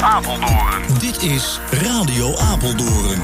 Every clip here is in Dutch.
Apeldoorn. Dit is Radio Apeldoorn.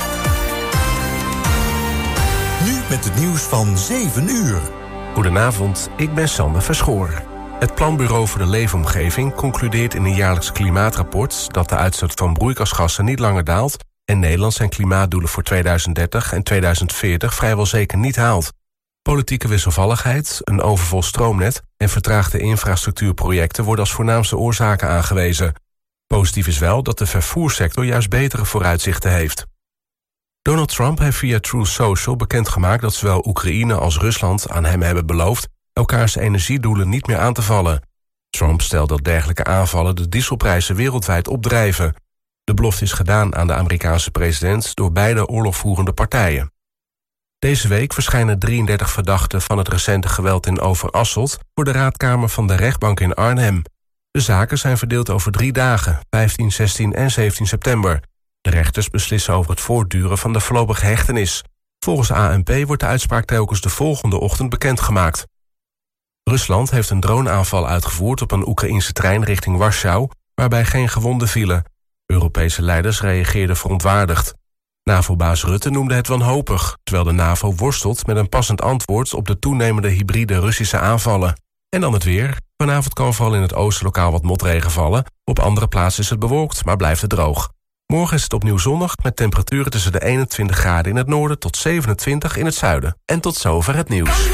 Nu met het nieuws van 7 uur. Goedenavond, ik ben Sander Verschoor. Het Planbureau voor de Leefomgeving concludeert in een jaarlijks klimaatrapport dat de uitstoot van broeikasgassen niet langer daalt en Nederland zijn klimaatdoelen voor 2030 en 2040 vrijwel zeker niet haalt. Politieke wisselvalligheid, een overvol stroomnet en vertraagde infrastructuurprojecten worden als voornaamste oorzaken aangewezen. Positief is wel dat de vervoerssector juist betere vooruitzichten heeft. Donald Trump heeft via Truth Social bekendgemaakt dat zowel Oekraïne als Rusland aan hem hebben beloofd elkaars energiedoelen niet meer aan te vallen. Trump stelt dat dergelijke aanvallen de dieselprijzen wereldwijd opdrijven. De belofte is gedaan aan de Amerikaanse president door beide oorlogvoerende partijen. Deze week verschijnen 33 verdachten van het recente geweld in Overasselt voor de raadkamer van de rechtbank in Arnhem. De zaken zijn verdeeld over 3 dagen, 15, 16 en 17 september. De rechters beslissen over het voortduren van de voorlopige hechtenis. Volgens ANP wordt de uitspraak telkens de volgende ochtend bekendgemaakt. Rusland heeft een droneaanval uitgevoerd op een Oekraïnse trein richting Warschau, waarbij geen gewonden vielen. Europese leiders reageerden verontwaardigd. NAVO-baas Rutte noemde het wanhopig, terwijl de NAVO worstelt met een passend antwoord op de toenemende hybride Russische aanvallen. En dan het weer. Vanavond kan vooral in het oosten lokaal wat motregen vallen. Op andere plaatsen is het bewolkt, maar blijft het droog. Morgen is het opnieuw zonnig met temperaturen tussen de 21 graden in het noorden tot 27 in het zuiden. En tot zover het nieuws.